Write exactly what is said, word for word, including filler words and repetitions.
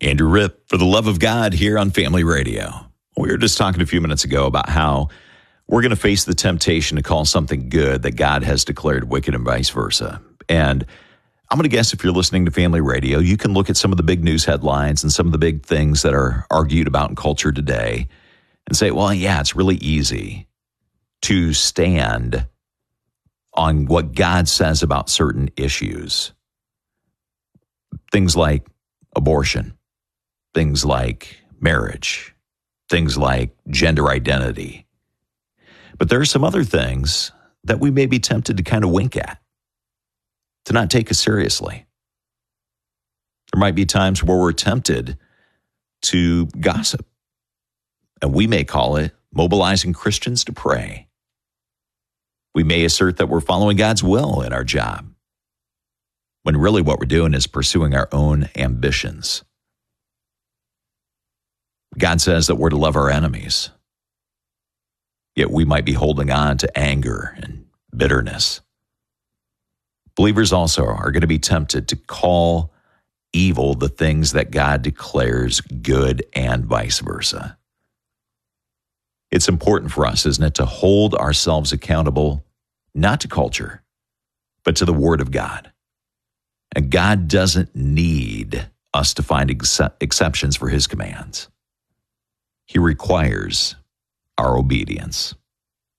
Andrew Ripp for the love of God here on Family Radio. We were just talking a few minutes ago about how we're going to face the temptation to call something good that God has declared wicked and vice versa. And I'm going to guess if you're listening to Family Radio, you can look at some of the big news headlines and some of the big things that are argued about in culture today and say, well, yeah, it's really easy to stand on what God says about certain issues. Things like abortion, things like marriage, things like gender identity. But there are some other things that we may be tempted to kind of wink at, to not take as seriously. There might be times where we're tempted to gossip, and we may call it mobilizing Christians to pray. We may assert that we're following God's will in our job, when really what we're doing is pursuing our own ambitions. God says that we're to love our enemies, yet we might be holding on to anger and bitterness. Believers also are going to be tempted to call evil the things that God declares good and vice versa. It's important for us, isn't it, to hold ourselves accountable, not to culture, but to the Word of God. And God doesn't need us to find ex- exceptions for His commands. He requires our obedience.